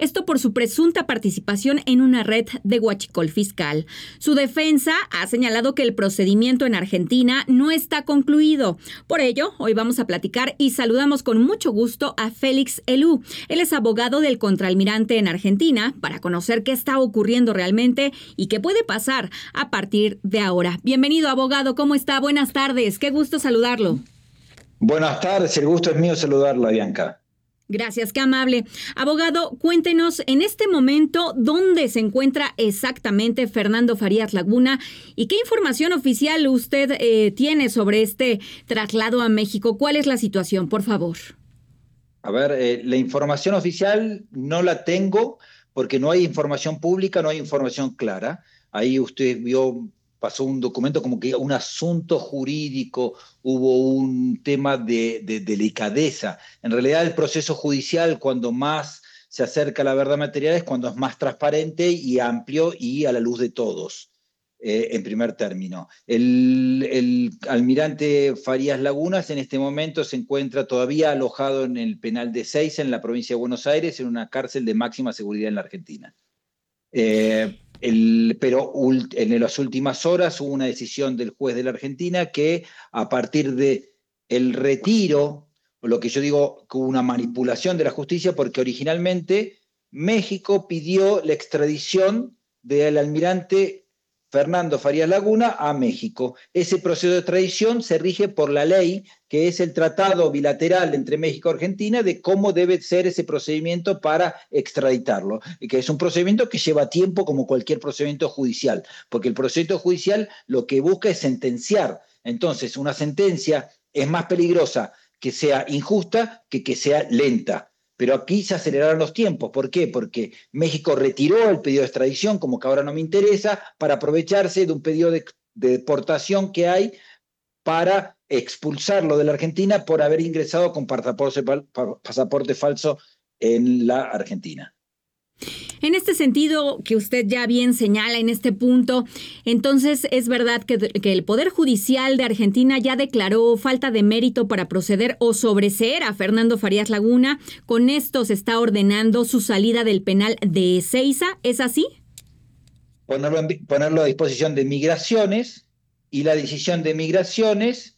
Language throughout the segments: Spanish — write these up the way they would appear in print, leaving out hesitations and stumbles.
esto por su presunta participación en una red de huachicol fiscal. Su defensa ha señalado que el procedimiento en Argentina no está concluido. Por ello, hoy vamos a platicar y saludamos con mucho gusto a Félix Elú. Él es abogado del contraalmirante en Argentina para conocer qué está ocurriendo realmente y qué puede pasar a partir de ahora. Bienvenido, abogado. ¿Cómo está? Buenas tardes. Qué gusto saludarlo. Buenas tardes, el gusto es mío saludarla, Bianca. Gracias, qué amable. Abogado, cuéntenos en este momento dónde se encuentra exactamente Fernando Farías Laguna y qué información oficial usted tiene sobre este traslado a México. ¿Cuál es la situación, por favor? A ver, la información oficial no la tengo porque no hay información pública, no hay información clara. Ahí usted vio, pasó un documento como que un asunto jurídico, hubo un tema de delicadeza. En realidad el proceso judicial, cuando más se acerca a la verdad material, es cuando es más transparente y amplio y a la luz de todos. En primer término. El almirante Farías Lagunas en este momento se encuentra todavía alojado en el penal de Ezeiza, en la provincia de Buenos Aires, en una cárcel de máxima seguridad en la Argentina. Pero en las últimas horas hubo una decisión del juez de la Argentina que a partir de el retiro, o lo que yo digo, que hubo una manipulación de la justicia, porque originalmente México pidió la extradición del almirante Fernando Farías Laguna a México. Ese proceso de extradición se rige por la ley, que es el tratado bilateral entre México y Argentina de cómo debe ser ese procedimiento para extraditarlo, y que es un procedimiento que lleva tiempo como cualquier procedimiento judicial, porque el procedimiento judicial lo que busca es sentenciar. Entonces, una sentencia es más peligrosa que sea injusta que sea lenta. Pero aquí se aceleraron los tiempos. ¿Por qué? Porque México retiró el pedido de extradición, como que ahora no me interesa, para aprovecharse de un pedido de deportación que hay para expulsarlo de la Argentina por haber ingresado con pasaporte falso en la Argentina. En este sentido, que usted ya bien señala en este punto, entonces es verdad que el Poder Judicial de Argentina ya declaró falta de mérito para proceder o sobreseer a Fernando Farías Laguna. Con esto se está ordenando su salida del penal de Ezeiza, ¿es así? Ponerlo a disposición de migraciones y la decisión de migraciones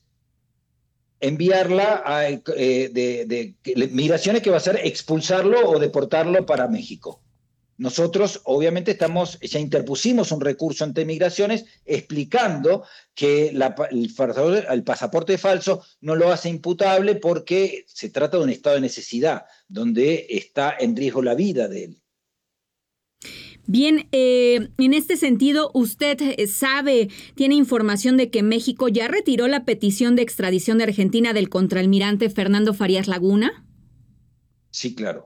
enviarla a migraciones que va a ser expulsarlo o deportarlo para México. Nosotros, obviamente, ya interpusimos un recurso ante migraciones explicando que el pasaporte falso no lo hace imputable porque se trata de un estado de necesidad, donde está en riesgo la vida de él. Bien, en este sentido, ¿usted tiene información de que México ya retiró la petición de extradición de Argentina del contraalmirante Fernando Farías Laguna? Sí, claro.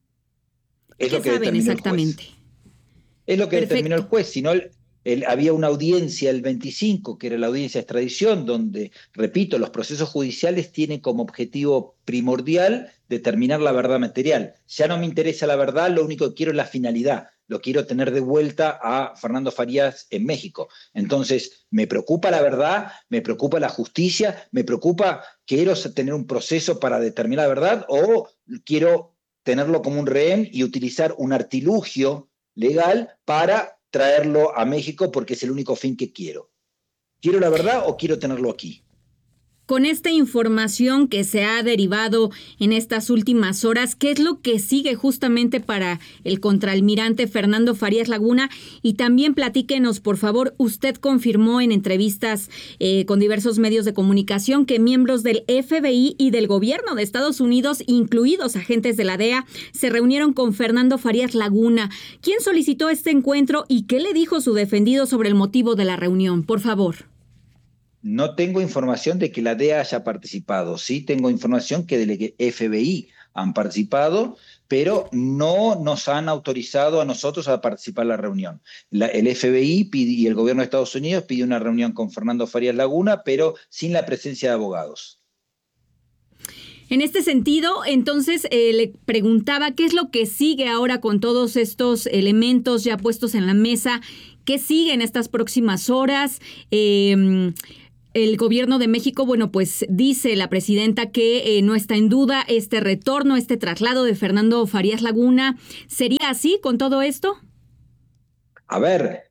Es lo que saben exactamente. Es lo que determinó el juez. Si no, había una audiencia el 25, que era la audiencia de extradición, donde, repito, los procesos judiciales tienen como objetivo primordial determinar la verdad material. Ya no me interesa la verdad, lo único que quiero es la finalidad. Lo quiero tener de vuelta a Fernando Farías en México. Entonces, me preocupa la verdad, me preocupa la justicia, me preocupa, quiero tener un proceso para determinar la verdad o quiero tenerlo como un rehén y utilizar un artilugio legal para traerlo a México porque es el único fin que quiero. ¿Quiero la verdad o quiero tenerlo aquí? Con esta información que se ha derivado en estas últimas horas, ¿qué es lo que sigue justamente para el contraalmirante Fernando Farías Laguna? Y también platíquenos, por favor, usted confirmó en entrevistas con diversos medios de comunicación que miembros del FBI y del gobierno de Estados Unidos, incluidos agentes de la DEA, se reunieron con Fernando Farías Laguna. ¿Quién solicitó este encuentro y qué le dijo su defendido sobre el motivo de la reunión? Por favor. No tengo información de que la DEA haya participado. Sí tengo información que del FBI han participado, pero no nos han autorizado a nosotros a participar en la reunión. El FBI y el gobierno de Estados Unidos pidió una reunión con Fernando Farías Laguna, pero sin la presencia de abogados. En este sentido, entonces, le preguntaba qué es lo que sigue ahora con todos estos elementos ya puestos en la mesa. ¿Qué sigue en estas próximas horas? El gobierno de México, bueno, pues dice la presidenta que no está en duda este retorno, este traslado de Fernando Farías Laguna. ¿Sería así con todo esto? A ver,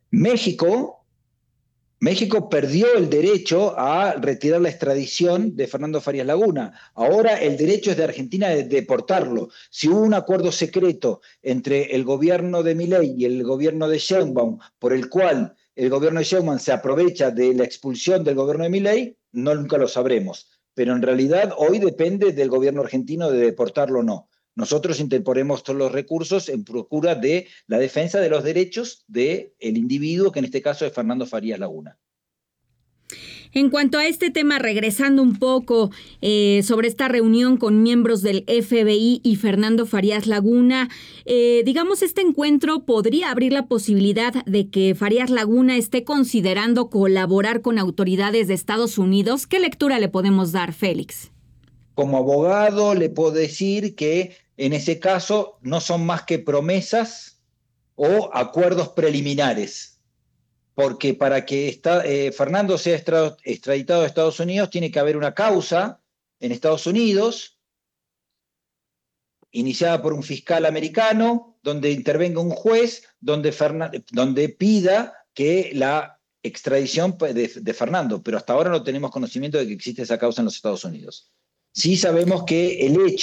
México perdió el derecho a retirar la extradición de Fernando Farías Laguna. Ahora el derecho es de Argentina de deportarlo. Si hubo un acuerdo secreto entre el gobierno de Milei y el gobierno de Sheinbaum, por el cual el gobierno de Sheinbaum se aprovecha de la expulsión del gobierno de Milei, no nunca lo sabremos. Pero en realidad hoy depende del gobierno argentino de deportarlo o no. Nosotros interponemos todos los recursos en procura de la defensa de los derechos del individuo, que en este caso es Fernando Farías Laguna. En cuanto a este tema, regresando un poco sobre esta reunión con miembros del FBI y Fernando Farías Laguna, digamos, este encuentro podría abrir la posibilidad de que Farías Laguna esté considerando colaborar con autoridades de Estados Unidos. ¿Qué lectura le podemos dar, Félix? Como abogado le puedo decir que en ese caso no son más que promesas o acuerdos preliminares, porque para que Fernando sea extraditado a Estados Unidos tiene que haber una causa en Estados Unidos iniciada por un fiscal americano, donde intervenga un juez, donde pida que la extradición de Fernando, pero hasta ahora no tenemos conocimiento de que existe esa causa en los Estados Unidos. Sí sabemos que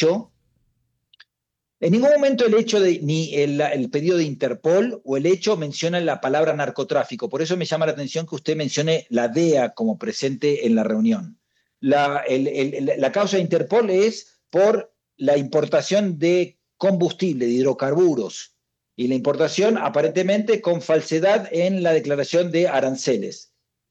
en ningún momento el hecho ni el pedido de Interpol o el hecho menciona la palabra narcotráfico. Por eso me llama la atención que usted mencione la DEA como presente en la reunión. La causa de Interpol es por la importación de combustible, de hidrocarburos, y la importación aparentemente con falsedad en la declaración de aranceles.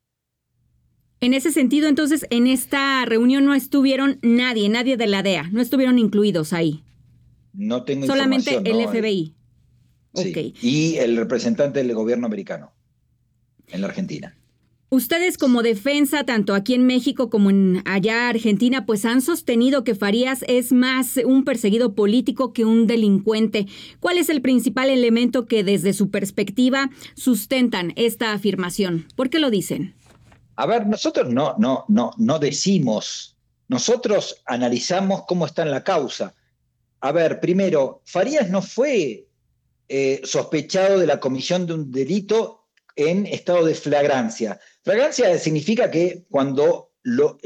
En ese sentido, entonces, en esta reunión no estuvieron nadie de la DEA, no estuvieron incluidos ahí. No tengo solamente información. El FBI. Sí. Okay. Y el representante del gobierno americano en la Argentina. Ustedes como defensa, tanto aquí en México como en allá Argentina, pues han sostenido que Farías es más un perseguido político que un delincuente. ¿Cuál es el principal elemento que desde su perspectiva sustentan esta afirmación? ¿Por qué lo dicen? A ver, nosotros no decimos, nosotros analizamos cómo está en la causa. A ver, primero, Farías no fue sospechado de la comisión de un delito en estado de flagrancia. Flagrancia significa que cuando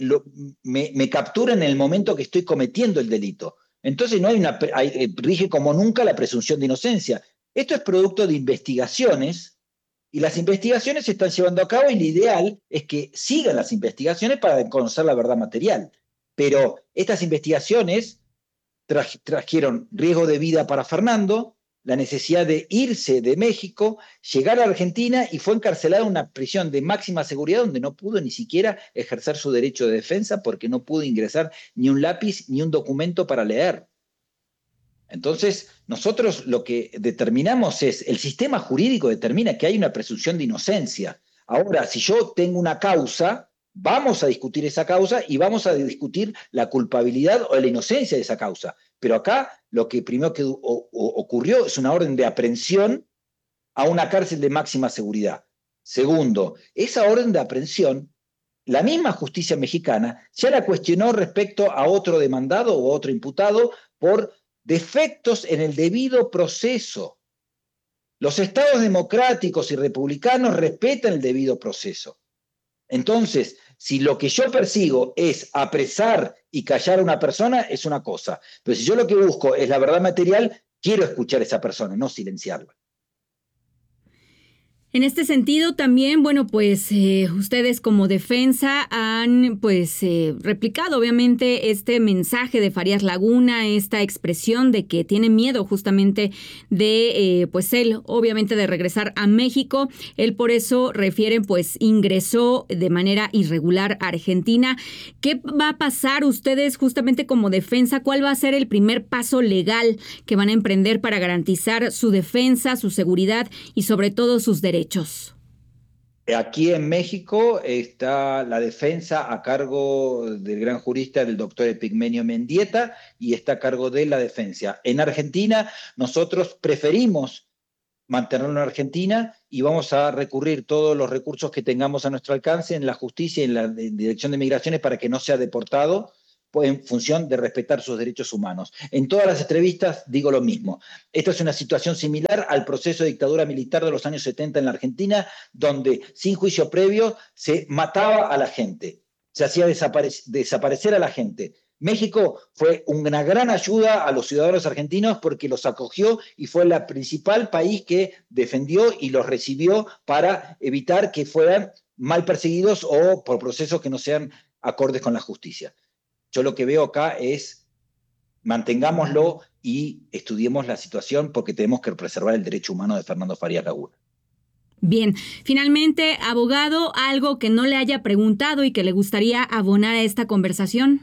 me capturan en el momento que estoy cometiendo el delito. Entonces no rige como nunca la presunción de inocencia. Esto es producto de investigaciones y las investigaciones se están llevando a cabo y lo ideal es que sigan las investigaciones para conocer la verdad material. Pero estas investigaciones trajeron riesgo de vida para Fernando, la necesidad de irse de México, llegar a Argentina y fue encarcelado en una prisión de máxima seguridad donde no pudo ni siquiera ejercer su derecho de defensa porque no pudo ingresar ni un lápiz ni un documento para leer. Entonces, nosotros lo que determinamos es, el sistema jurídico determina que hay una presunción de inocencia. Ahora, si yo tengo una causa, vamos a discutir esa causa y vamos a discutir la culpabilidad o la inocencia de esa causa. Pero acá lo que primero que ocurrió es una orden de aprehensión a una cárcel de máxima seguridad. Segundo, esa orden de aprehensión, la misma justicia mexicana ya la cuestionó respecto a otro demandado o otro imputado por defectos en el debido proceso. Los estados democráticos y republicanos respetan el debido proceso. Entonces, si lo que yo persigo es apresar y callar a una persona, es una cosa. Pero si yo lo que busco es la verdad material, quiero escuchar a esa persona, no silenciarla. En este sentido también, bueno, pues ustedes como defensa han replicado obviamente este mensaje de Farías Laguna, esta expresión de que tiene miedo justamente de él obviamente de regresar a México. Él por eso refieren ingresó de manera irregular a Argentina. ¿Qué va a pasar ustedes justamente como defensa? ¿Cuál va a ser el primer paso legal que van a emprender para garantizar su defensa, su seguridad y sobre todo sus derechos? Aquí en México está la defensa a cargo del gran jurista, del doctor Epigmenio Mendieta, y está a cargo de la defensa. En Argentina nosotros preferimos mantenerlo en Argentina y vamos a recurrir todos los recursos que tengamos a nuestro alcance en la justicia y en la Dirección de Migraciones para que no sea deportado en función de respetar sus derechos humanos. En todas las entrevistas digo lo mismo. Esta es una situación similar al proceso de dictadura militar de los años 70 en la Argentina, donde sin juicio previo se mataba a la gente, se hacía desaparecer a la gente. México fue una gran ayuda a los ciudadanos argentinos porque los acogió y fue el principal país que defendió y los recibió para evitar que fueran mal perseguidos o por procesos que no sean acordes con la justicia. Yo lo que veo acá es mantengámoslo y estudiemos la situación porque tenemos que preservar el derecho humano de Fernando Farías Laguna. Bien, finalmente, abogado, algo que no le haya preguntado y que le gustaría abonar a esta conversación.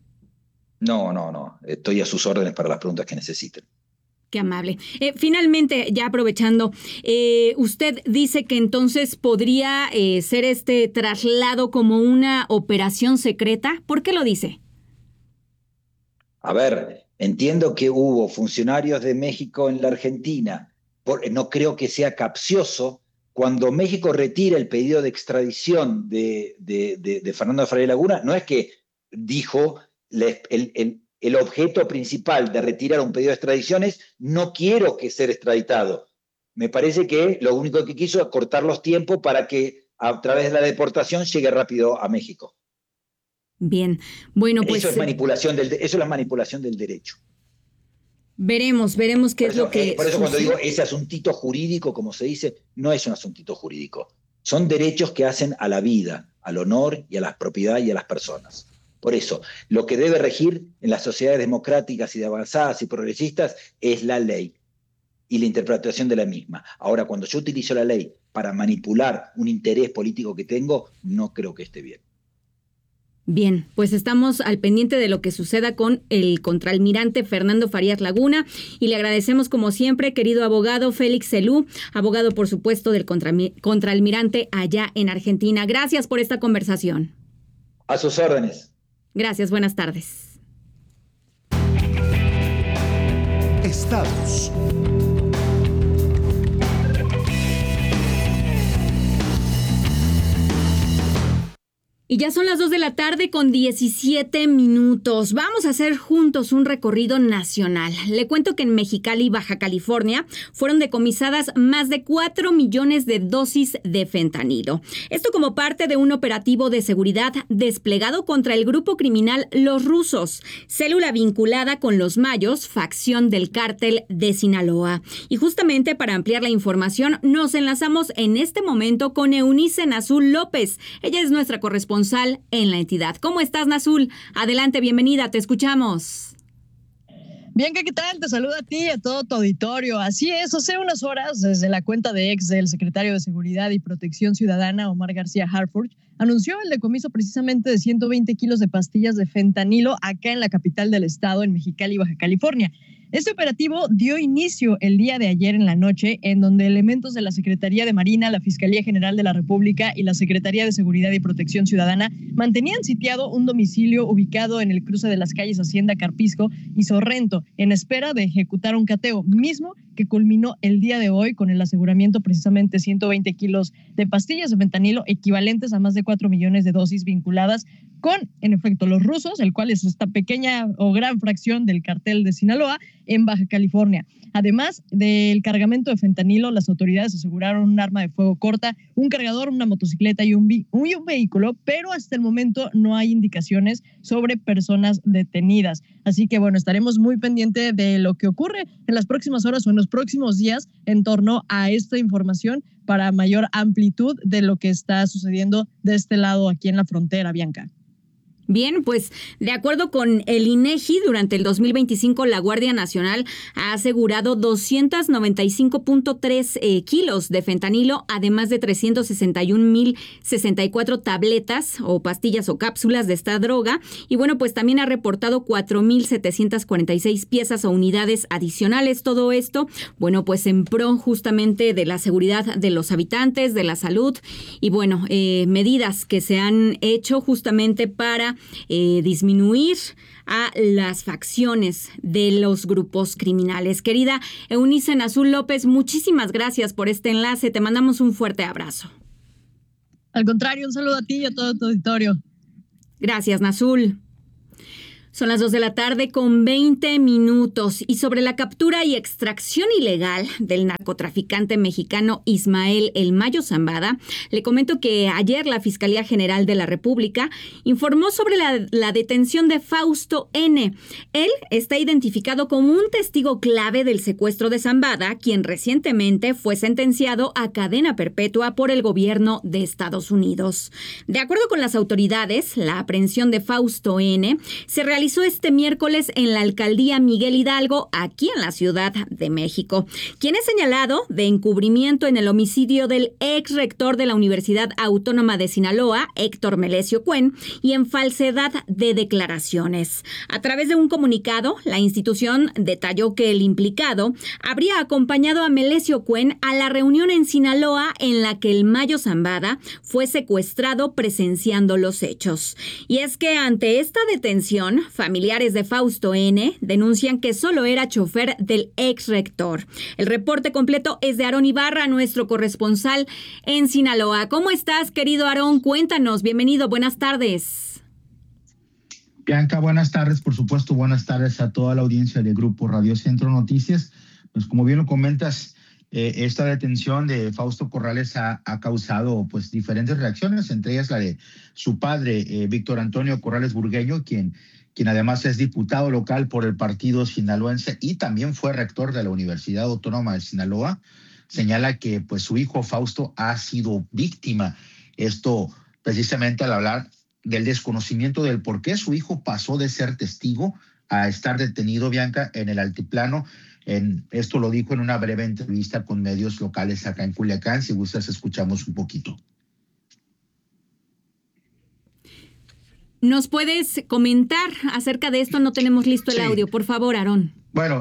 No. Estoy a sus órdenes para las preguntas que necesiten. Qué amable. Finalmente, ya aprovechando, usted dice que entonces podría ser este traslado como una operación secreta. ¿Por qué lo dice? A ver, entiendo que hubo funcionarios de México en la Argentina. No creo que sea capcioso. Cuando México retira el pedido de extradición de Fernando Farías Laguna, no es que dijo el objeto principal de retirar un pedido de extradición es no quiero que ser extraditado. Me parece que lo único que quiso es cortar los tiempos para que a través de la deportación llegue rápido a México. Bien, bueno, pues... Eso es la manipulación del derecho. Veremos qué es lo que... Por eso cuando digo ese asuntito jurídico, como se dice, no es un asuntito jurídico. Son derechos que hacen a la vida, al honor y a la propiedad y a las personas. Por eso, lo que debe regir en las sociedades democráticas y de avanzadas y progresistas es la ley y la interpretación de la misma. Ahora, cuando yo utilizo la ley para manipular un interés político que tengo, no creo que esté bien. Bien, pues estamos al pendiente de lo que suceda con el contraalmirante Fernando Farías Laguna y le agradecemos como siempre, querido abogado Félix Selú, abogado por supuesto del contraalmirante allá en Argentina. Gracias por esta conversación. A sus órdenes. Gracias, buenas tardes. Estados. Y ya son las 2 de la tarde con 17 minutos. Vamos a hacer juntos un recorrido nacional. Le cuento que en Mexicali, Baja California, fueron decomisadas más de 4 millones de dosis de fentanilo. Esto como parte de un operativo de seguridad desplegado contra el grupo criminal Los Rusos, célula vinculada con los Mayos, facción del cártel de Sinaloa. Y justamente para ampliar la información, nos enlazamos en este momento con Eunice Nazul López. Ella es nuestra corresponsal en la entidad. ¿Cómo estás, Nazul? Adelante, bienvenida, te escuchamos. Bien, ¿qué tal? Te saludo a ti y a todo tu auditorio. Así es, hace unas horas, desde la cuenta de ex del secretario de Seguridad y Protección Ciudadana, Omar García Harfuch, anunció el decomiso precisamente de 120 kilos de pastillas de fentanilo acá en la capital del estado, en Mexicali, Baja California. Este operativo dio inicio el día de ayer en la noche, en donde elementos de la Secretaría de Marina, la Fiscalía General de la República y la Secretaría de Seguridad y Protección Ciudadana mantenían sitiado un domicilio ubicado en el cruce de las calles Hacienda Carpisco y Sorrento, en espera de ejecutar un cateo, mismo que culminó el día de hoy con el aseguramiento precisamente de 120 kilos de pastillas de fentanilo equivalentes a más de 4 millones de dosis vinculadas con, en efecto, los rusos, el cual es esta pequeña o gran fracción del cartel de Sinaloa en Baja California. Además del cargamento de fentanilo, las autoridades aseguraron un arma de fuego corta, un cargador, una motocicleta y un vehículo, pero hasta el momento no hay indicaciones sobre personas detenidas. Así que, bueno, estaremos muy pendientes de lo que ocurre en las próximas horas o en los próximos días en torno a esta información para mayor amplitud de lo que está sucediendo de este lado aquí en la frontera, Bianca. Bien, pues de acuerdo con el INEGI, durante el 2025 la Guardia Nacional ha asegurado 295.3 kilos de fentanilo, además de 361.064 tabletas o pastillas o cápsulas de esta droga. Y bueno, pues también ha reportado 4.746 piezas o unidades adicionales. Todo esto, bueno, pues en pro justamente de la seguridad de los habitantes, de la salud y bueno, medidas que se han hecho justamente para disminuir a las facciones de los grupos criminales. Querida Eunice Nazul López, muchísimas gracias por este enlace. Te mandamos un fuerte abrazo. Al contrario, un saludo a ti y a todo tu auditorio. Gracias, Nazul. Son las 2:20 p.m. y sobre la captura y extracción ilegal del narcotraficante mexicano Ismael El Mayo Zambada, le comento que ayer la Fiscalía General de la República informó sobre la detención de Fausto N. Él está identificado como un testigo clave del secuestro de Zambada, quien recientemente fue sentenciado a cadena perpetua por el gobierno de Estados Unidos. De acuerdo con las autoridades, la aprehensión de Fausto N. se realizó este miércoles en la alcaldía Miguel Hidalgo, aquí en la Ciudad de México, quien es señalado de encubrimiento en el homicidio del ex rector de la Universidad Autónoma de Sinaloa, Héctor Melesio Cuen, y en falsedad de declaraciones. A través de un comunicado, la institución detalló que el implicado habría acompañado a Melesio Cuen a la reunión en Sinaloa en la que el Mayo Zambada fue secuestrado presenciando los hechos. Y es que ante esta detención, familiares de Fausto N. denuncian que solo era chofer del ex rector. El reporte completo es de Aarón Ibarra, nuestro corresponsal en Sinaloa. ¿Cómo estás, querido Aarón? Cuéntanos. Bienvenido. Buenas tardes. Bianca, buenas tardes. Por supuesto, buenas tardes a toda la audiencia del Grupo Radio Centro Noticias. Pues como bien lo comentas, esta detención de Fausto Corrales ha causado pues diferentes reacciones, entre ellas la de su padre, Víctor Antonio Corrales Burgueño, quien además es diputado local por el partido sinaloense y también fue rector de la Universidad Autónoma de Sinaloa. Señala que pues su hijo Fausto ha sido víctima. Esto precisamente al hablar del desconocimiento del por qué su hijo pasó de ser testigo a estar detenido, Bianca, en el altiplano. Esto lo dijo en una breve entrevista con medios locales acá en Culiacán. Si gustas, escuchamos un poquito. ¿Nos puedes comentar acerca de esto? No tenemos listo el audio. Por favor, Aarón. Bueno,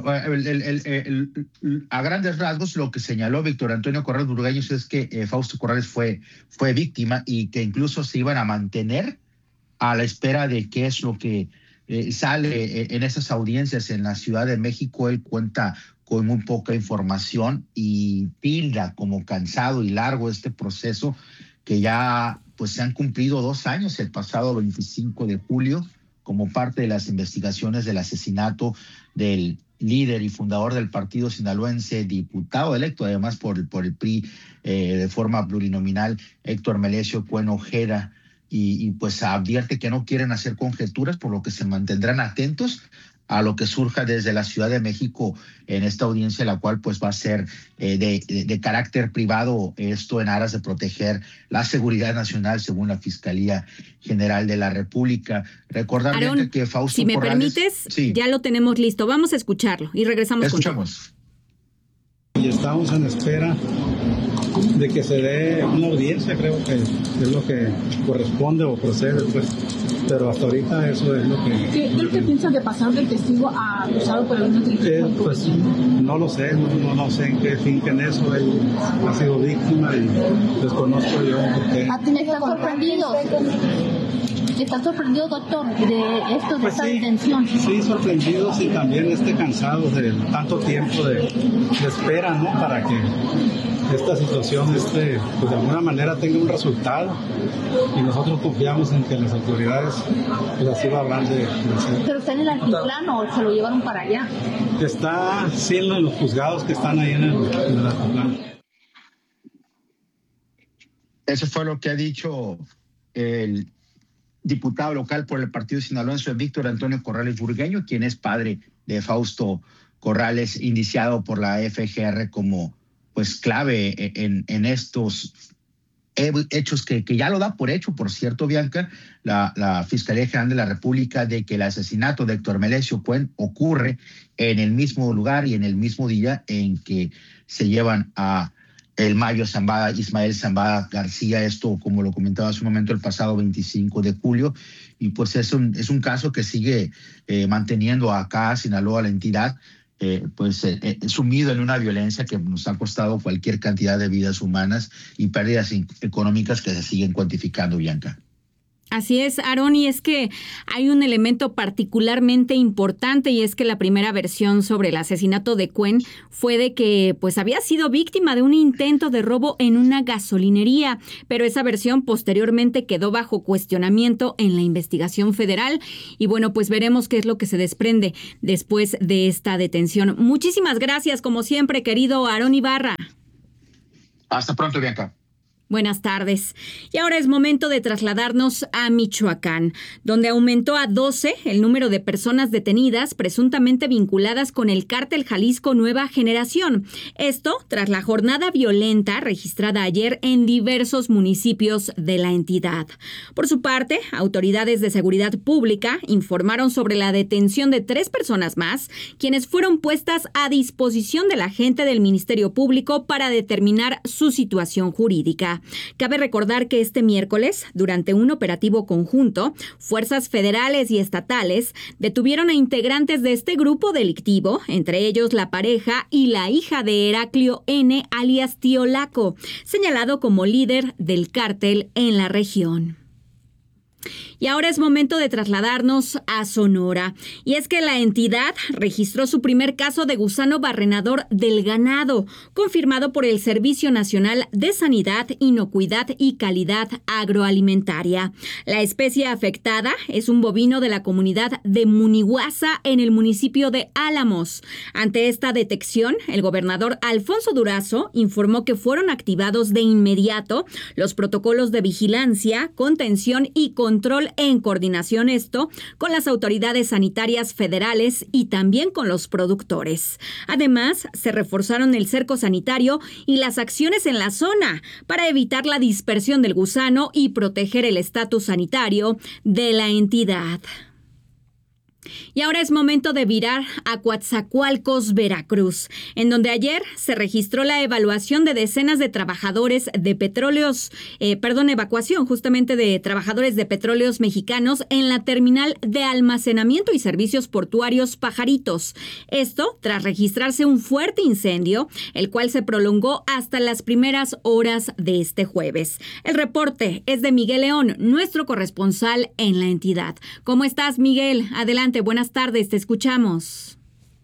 a grandes rasgos lo que señaló Víctor Antonio Corrales Burgueño es que Fausto Corrales fue víctima y que incluso se iban a mantener a la espera de qué es lo que sale en esas audiencias en la Ciudad de México. Él cuenta con muy poca información y tilda como cansado y largo este proceso que ya pues se han cumplido 2 años, el pasado 25 de julio, como parte de las investigaciones del asesinato del líder y fundador del partido sinaloense, diputado electo además por el PRI de forma plurinominal, Héctor Melesio Cuen Ojeda, y pues advierte que no quieren hacer conjeturas, por lo que se mantendrán atentos a lo que surja desde la Ciudad de México en esta audiencia, la cual pues va a ser de carácter privado, esto en aras de proteger la seguridad nacional según la Fiscalía General de la República. Recordar, Aarón, que Fausto si me Corrales, permites, sí, ya lo tenemos listo. Vamos a escucharlo y regresamos. Escuchamos. Y estamos en espera de que se dé una audiencia, creo que es lo que corresponde o procede, pues. Pero hasta ahorita eso es lo que... ¿Qué piensa de pasar del testigo a acusado por el mismo pues no lo sé, no sé en qué finca en eso. Él ha sido víctima y desconozco yo por qué. ¿Están sorprendidos? ¿Está sorprendido, doctor, de esto, de pues esta sí, detención? Sí, sorprendidos y también cansados de tanto tiempo de espera, ¿no? Para que esta situación pues de alguna manera tenga un resultado, y nosotros confiamos en que las autoridades pues así lo habrán de hacer. ¿Pero está en el altiplano o se lo llevaron para allá? Está siendo en los juzgados que están ahí en el altiplano. Eso fue lo que ha dicho el diputado local por el partido sinaloense, Víctor Antonio Corrales Burgueño, quien es padre de Fausto Corrales, indiciado por la FGR como pues clave en estos hechos que ya lo da por hecho, por cierto, Bianca, la Fiscalía General de la República, de que el asesinato de Héctor Melesio Cuen ocurre en el mismo lugar y en el mismo día en que se llevan a el Mayo Zambada, Ismael Zambada García, esto como lo comentaba hace un momento, el pasado 25 de julio, y pues es un caso que sigue manteniendo acá a Sinaloa, la entidad, sumido en una violencia que nos ha costado cualquier cantidad de vidas humanas y pérdidas económicas que se siguen cuantificando, Bianca. Así es, Aarón, y es que hay un elemento particularmente importante y es que la primera versión sobre el asesinato de Cuen fue de que pues había sido víctima de un intento de robo en una gasolinería, pero esa versión posteriormente quedó bajo cuestionamiento en la investigación federal y bueno, pues veremos qué es lo que se desprende después de esta detención. Muchísimas gracias, como siempre, querido Aarón Ibarra. Hasta pronto, Bianca. Buenas tardes. Y ahora es momento de trasladarnos a Michoacán, donde aumentó a 12 el número de personas detenidas presuntamente vinculadas con el cártel Jalisco Nueva Generación. Esto tras la jornada violenta registrada ayer en diversos municipios de la entidad. Por su parte, autoridades de seguridad pública informaron sobre la detención de 3 personas más, quienes fueron puestas a disposición de la gente del Ministerio Público para determinar su situación jurídica. Cabe recordar que este miércoles, durante un operativo conjunto, fuerzas federales y estatales detuvieron a integrantes de este grupo delictivo, entre ellos la pareja y la hija de Heraclio N., alias Tío Laco, señalado como líder del cártel en la región. Y ahora es momento de trasladarnos a Sonora. Y es que la entidad registró su primer caso de gusano barrenador del ganado, confirmado por el Servicio Nacional de Sanidad, Inocuidad y Calidad Agroalimentaria. La especie afectada es un bovino de la comunidad de Munihuasa en el municipio de Álamos. Ante esta detección, el gobernador Alfonso Durazo informó que fueron activados de inmediato los protocolos de vigilancia, contención y control en coordinación con las autoridades sanitarias federales y también con los productores. Además, se reforzaron el cerco sanitario y las acciones en la zona para evitar la dispersión del gusano y proteger el estatus sanitario de la entidad. Y ahora es momento de virar a Coatzacoalcos, Veracruz, en donde ayer se registró la evaluación de decenas de trabajadores de evacuación justamente de trabajadores de petróleos mexicanos en la terminal de almacenamiento y servicios portuarios Pajaritos. Esto tras registrarse un fuerte incendio, el cual se prolongó hasta las primeras horas de este jueves. El reporte es de Miguel León, nuestro corresponsal en la entidad. ¿Cómo estás, Miguel? Adelante. Buenas tardes, te escuchamos.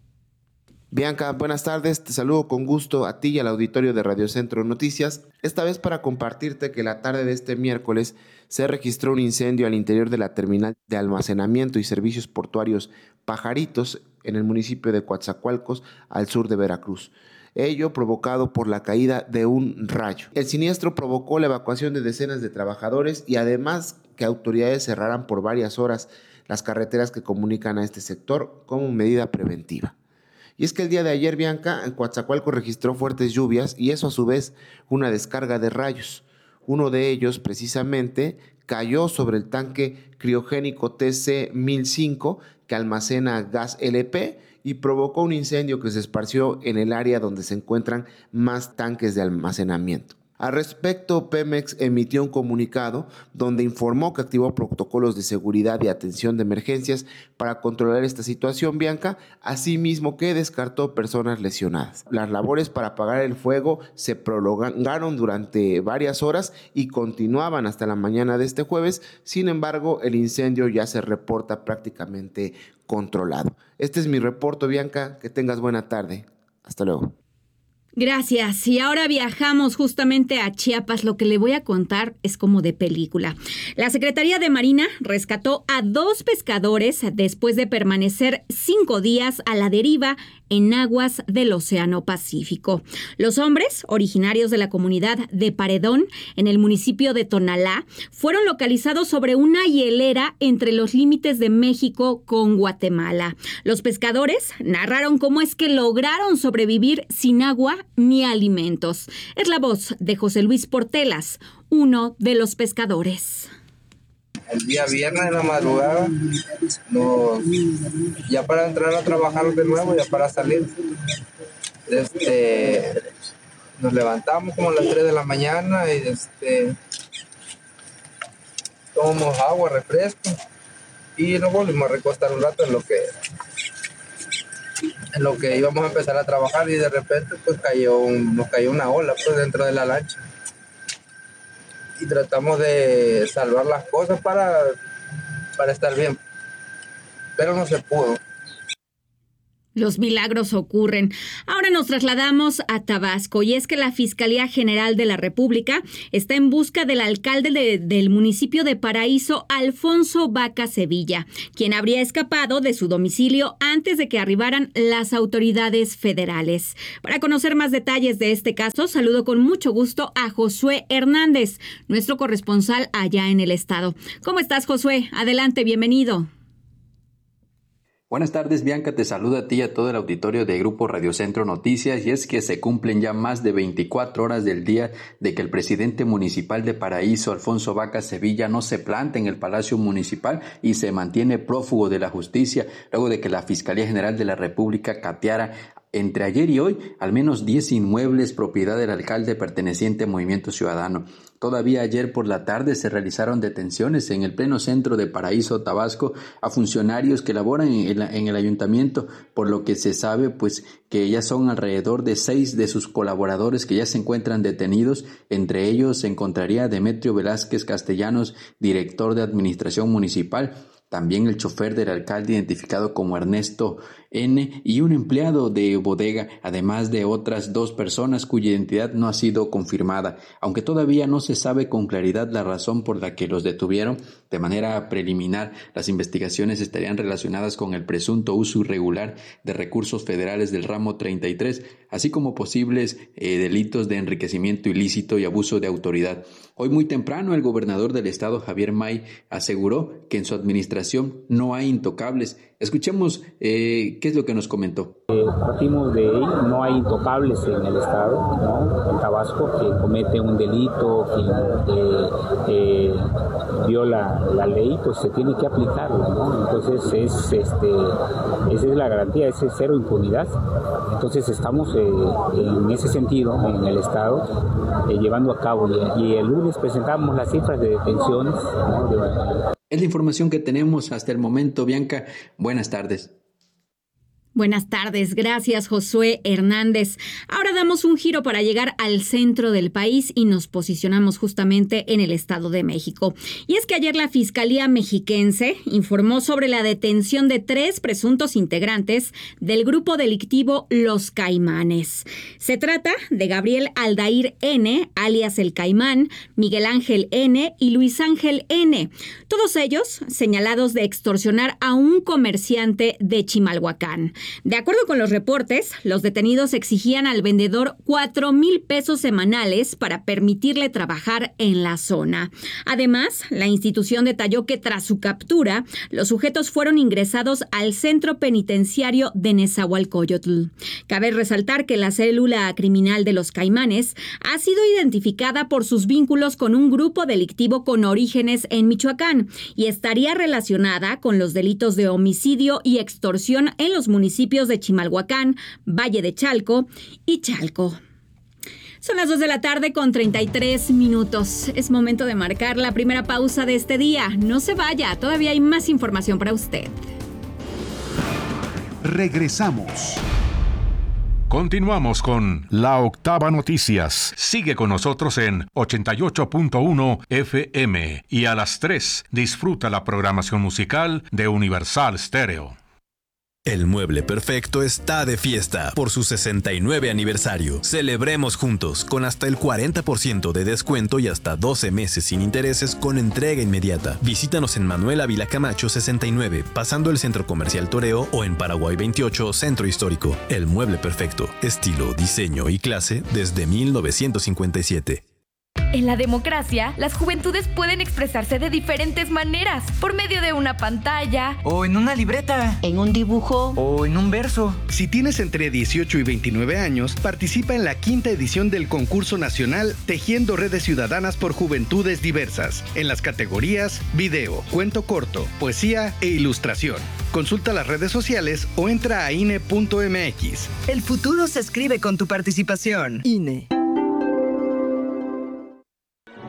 Bianca, buenas tardes, te saludo con gusto a ti y al auditorio de Radio Centro Noticias, esta vez para compartirte que la tarde de este miércoles se registró un incendio al interior de la terminal de almacenamiento y servicios portuarios Pajaritos en el municipio de Coatzacoalcos, al sur de Veracruz. Ello provocado por la caída de un rayo. El siniestro provocó la evacuación de decenas de trabajadores y además que autoridades cerraran por varias horas las carreteras que comunican a este sector como medida preventiva. Y es que el día de ayer, Bianca, en Coatzacoalcos registró fuertes lluvias y eso a su vez una descarga de rayos. Uno de ellos precisamente cayó sobre el tanque criogénico TC-1005 que almacena gas LP y provocó un incendio que se esparció en el área donde se encuentran más tanques de almacenamiento. Al respecto, Pemex emitió un comunicado donde informó que activó protocolos de seguridad y atención de emergencias para controlar esta situación, Bianca, asimismo que descartó personas lesionadas. Las labores para apagar el fuego se prolongaron durante varias horas y continuaban hasta la mañana de este jueves. Sin embargo, el incendio ya se reporta prácticamente controlado. Este es mi reporte, Bianca. Que tengas buena tarde. Hasta luego. Gracias. Y ahora viajamos justamente a Chiapas. Lo que le voy a contar es como de película. La Secretaría de Marina rescató a 2 pescadores después de permanecer 5 días a la deriva en aguas del Océano Pacífico. Los hombres, originarios de la comunidad de Paredón, en el municipio de Tonalá, fueron localizados sobre una hielera entre los límites de México con Guatemala. Los pescadores narraron cómo es que lograron sobrevivir sin agua ni alimentos. Es la voz de José Luis Portelas, uno de los pescadores. El día viernes en la madrugada, ya para entrar a trabajar de nuevo, ya para salir, nos levantamos como a las 3 de la mañana y tomamos agua, refresco y nos volvimos a recostar un rato en lo que íbamos a empezar a trabajar y de repente pues nos cayó una ola pues dentro de la lancha. y tratamos de salvar las cosas para estar bien, pero no se pudo. Los milagros ocurren. Ahora nos trasladamos a Tabasco y es que la Fiscalía General de la República está en busca del alcalde del municipio de Paraíso, Alfonso Vaca Sevilla, quien habría escapado de su domicilio antes de que arribaran las autoridades federales. Para conocer más detalles de este caso, saludo con mucho gusto a Josué Hernández, nuestro corresponsal allá en el estado. ¿Cómo estás, Josué? Adelante, bienvenido. Buenas tardes, Bianca, te saluda a ti y a todo el auditorio de Grupo Radio Centro Noticias, y es que se cumplen ya más de 24 horas del día de que el presidente municipal de Paraíso, Alfonso Vaca Sevilla, no se planta en el Palacio Municipal y se mantiene prófugo de la justicia luego de que la Fiscalía General de la República cateara entre ayer y hoy al menos 10 inmuebles propiedad del alcalde perteneciente a Movimiento Ciudadano. Todavía ayer por la tarde se realizaron detenciones en el pleno centro de Paraíso, Tabasco, a funcionarios que laboran en el ayuntamiento, por lo que se sabe pues que ya son alrededor de 6 de sus colaboradores que ya se encuentran detenidos. Entre ellos se encontraría Demetrio Velázquez Castellanos, director de Administración Municipal, también el chofer del alcalde identificado como Ernesto N. y un empleado de bodega, además de otras 2 personas cuya identidad no ha sido confirmada. Aunque todavía no se sabe con claridad la razón por la que los detuvieron, de manera preliminar las investigaciones estarían relacionadas con el presunto uso irregular de recursos federales del ramo 33, así como posibles delitos de enriquecimiento ilícito y abuso de autoridad. Hoy muy temprano el gobernador del estado, Javier May, aseguró que en su administración no hay intocables. Escuchemos qué es lo que nos comentó. Partimos de ahí, no hay intocables en el estado, ¿no? En Tabasco, que comete un delito, que viola la ley, pues se tiene que aplicarlo, ¿no? Entonces esa es la garantía, es cero impunidad. Entonces estamos en ese sentido en el estado llevando a cabo, y el lunes presentamos las cifras de detenciones, ¿no? Es la información que tenemos hasta el momento, Bianca. Buenas tardes. Buenas tardes, gracias Josué Hernández. Ahora damos un giro para llegar al centro del país y nos posicionamos justamente en el Estado de México. Y es que ayer la Fiscalía Mexiquense informó sobre la detención de 3 presuntos integrantes del grupo delictivo Los Caimanes. Se trata de Gabriel Aldair N., alias El Caimán, Miguel Ángel N. y Luis Ángel N., todos ellos señalados de extorsionar a un comerciante de Chimalhuacán. De acuerdo con los reportes, los detenidos exigían al vendedor 4,000 pesos semanales para permitirle trabajar en la zona. Además, la institución detalló que tras su captura, los sujetos fueron ingresados al centro penitenciario de Nezahualcóyotl. Cabe resaltar que la célula criminal de Los Caimanes ha sido identificada por sus vínculos con un grupo delictivo con orígenes en Michoacán y estaría relacionada con los delitos de homicidio y extorsión en los municipios de Chimalhuacán, Valle de Chalco y Chalco. Son las 2 de la tarde con 33 minutos. Es momento de marcar la primera pausa de este día. No se vaya, todavía hay más información para usted. Regresamos. Continuamos con La Octava Noticias. Sigue con nosotros en 88.1 FM y a las 3 disfruta la programación musical de Universal Stereo. El Mueble Perfecto está de fiesta por su 69 aniversario. Celebremos juntos con hasta el 40% de descuento y hasta 12 meses sin intereses con entrega inmediata. Visítanos en Manuel Ávila Camacho 69, pasando el Centro Comercial Toreo, o en Paraguay 28, Centro Histórico. El Mueble Perfecto, estilo, diseño y clase desde 1957. En la democracia, las juventudes pueden expresarse de diferentes maneras, por medio de una pantalla, o en una libreta, en un dibujo, o en un verso. Si tienes entre 18 y 29 años, participa en la 5ª edición del concurso nacional Tejiendo Redes Ciudadanas por Juventudes Diversas, en las categorías video, cuento corto, poesía e ilustración. Consulta las redes sociales o entra a INE.mx. El futuro se escribe con tu participación. INE.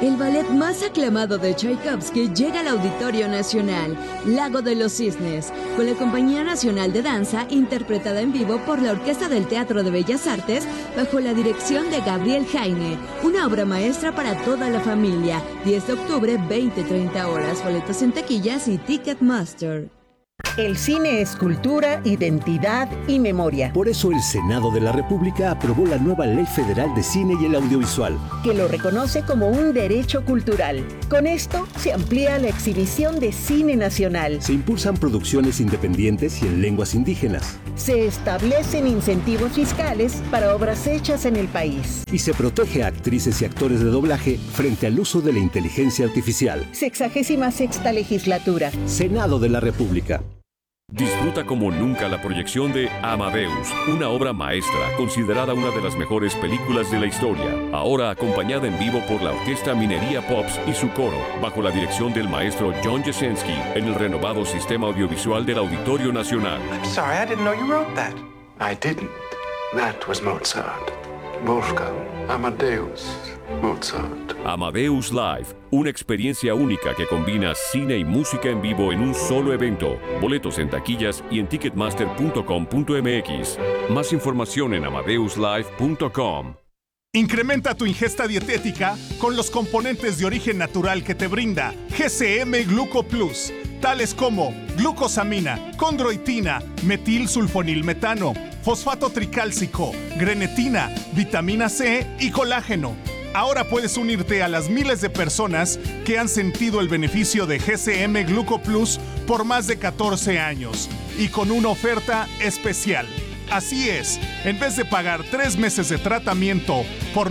El ballet más aclamado de Tchaikovsky llega al Auditorio Nacional, Lago de los Cisnes, con la Compañía Nacional de Danza, interpretada en vivo por la Orquesta del Teatro de Bellas Artes, bajo la dirección de Gabriel Jaime. Una obra maestra para toda la familia. 10 de octubre, 20-30 horas. Boletos en taquillas y Ticketmaster. El cine es cultura, identidad y memoria. Por eso el Senado de la República aprobó la nueva Ley Federal de Cine y el Audiovisual, que lo reconoce como un derecho cultural. Con esto se amplía la exhibición de cine nacional. Se impulsan producciones independientes y en lenguas indígenas. Se establecen incentivos fiscales para obras hechas en el país. Y se protege a actrices y actores de doblaje frente al uso de la inteligencia artificial. 66ª legislatura. Senado de la República. Disfruta como nunca la proyección de Amadeus, una obra maestra considerada una de las mejores películas de la historia, ahora acompañada en vivo por la Orquesta Minería Pops y su coro, bajo la dirección del maestro John Jasenski, en el renovado sistema audiovisual del Auditorio Nacional. I'm sorry, I didn't know you wrote that. I didn't. That was Mozart. Wolfgang Amadeus Mozart. Amadeus Live, una experiencia única que combina cine y música en vivo en un solo evento. Boletos en taquillas y en ticketmaster.com.mx. Más información en amadeuslive.com. Incrementa tu ingesta dietética con los componentes de origen natural que te brinda GCM Gluco Plus, tales como glucosamina, condroitina, metilsulfonilmetano, fosfato tricálcico, grenetina, vitamina C y colágeno. Ahora puedes unirte a las miles de personas que han sentido el beneficio de GCM Gluco Plus por más de 14 años y con una oferta especial. Así es, en vez de pagar 3 meses de tratamiento por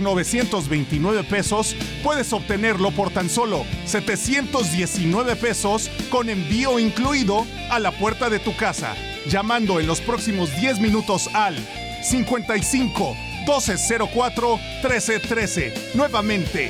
929 pesos, puedes obtenerlo por tan solo 719 pesos con envío incluido a la puerta de tu casa, llamando en los próximos 10 minutos al 55 1204 1313. Nuevamente,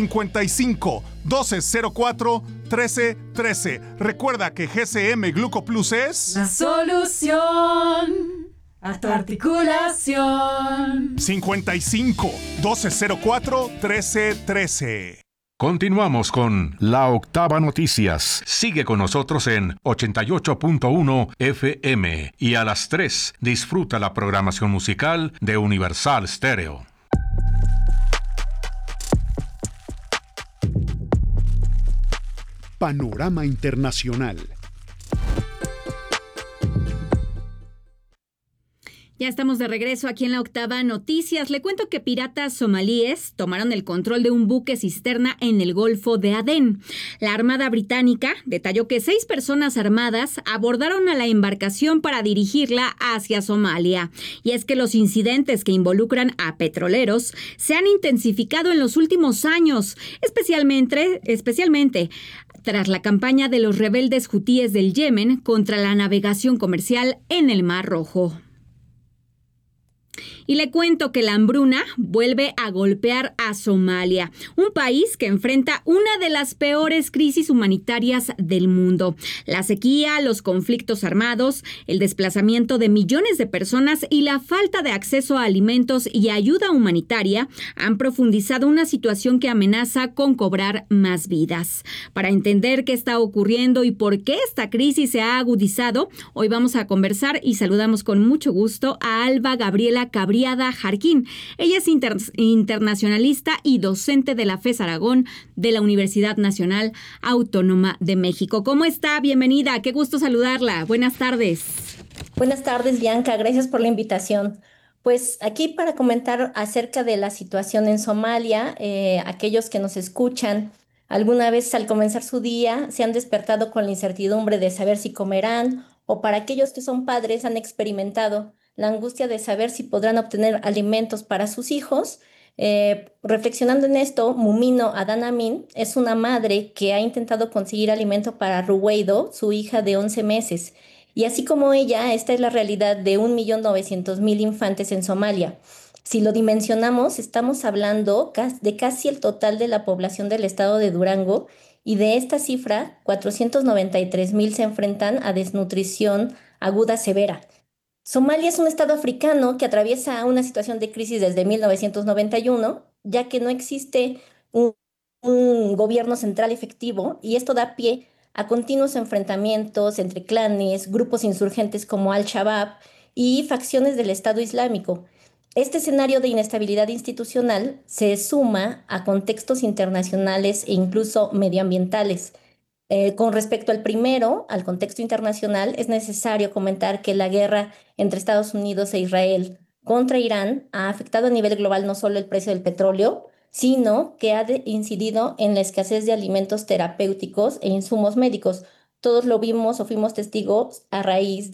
55 1204 1313. Recuerda que GCM Gluco Plus es la solución a tu articulación. 55 1204 1313. Continuamos con La Octava Noticias. Sigue con nosotros en 88.1 FM y a las 3 disfruta la programación musical de Universal Stereo. Panorama Internacional. Ya estamos de regreso aquí en La Octava Noticias. Le cuento que piratas somalíes tomaron el control de un buque cisterna en el Golfo de Adén. La Armada Británica detalló que 6 personas armadas abordaron a la embarcación para dirigirla hacia Somalia. Y es que los incidentes que involucran a petroleros se han intensificado en los últimos años, especialmente tras la campaña de los rebeldes hutíes del Yemen contra la navegación comercial en el Mar Rojo. Y le cuento que la hambruna vuelve a golpear a Somalia, un país que enfrenta una de las peores crisis humanitarias del mundo. La sequía, los conflictos armados, el desplazamiento de millones de personas y la falta de acceso a alimentos y ayuda humanitaria han profundizado una situación que amenaza con cobrar más vidas. Para entender qué está ocurriendo y por qué esta crisis se ha agudizado, hoy vamos a conversar y saludamos con mucho gusto a Alba Gabriela Cabriada Jarquín. Ella es internacionalista y docente de la FES Aragón de la Universidad Nacional Autónoma de México. ¿Cómo está? Bienvenida. Qué gusto saludarla. Buenas tardes. Buenas tardes, Bianca. Gracias por la invitación. Pues aquí para comentar acerca de la situación en Somalia, aquellos que nos escuchan, alguna vez al comenzar su día se han despertado con la incertidumbre de saber si comerán, o para aquellos que son padres han experimentado la angustia de saber si podrán obtener alimentos para sus hijos. Reflexionando en esto, Mumino Adán Amin es una madre que ha intentado conseguir alimento para Ruweido, su hija de 11 meses. Y así como ella, esta es la realidad de 1.900.000 infantes en Somalia. Si lo dimensionamos, estamos hablando de casi el total de la población del estado de Durango, y de esta cifra, 493.000 se enfrentan a desnutrición aguda severa. Somalia es un estado africano que atraviesa una situación de crisis desde 1991, ya que no existe un un gobierno central efectivo, y esto da pie a continuos enfrentamientos entre clanes, grupos insurgentes como Al-Shabaab y facciones del Estado Islámico. Este escenario de inestabilidad institucional se suma a contextos internacionales e incluso medioambientales. Con respecto al primero, al contexto internacional, es necesario comentar que la guerra entre Estados Unidos e Israel contra Irán ha afectado a nivel global no solo el precio del petróleo, sino que ha incidido en la escasez de alimentos terapéuticos e insumos médicos. Todos lo vimos o fuimos testigos a raíz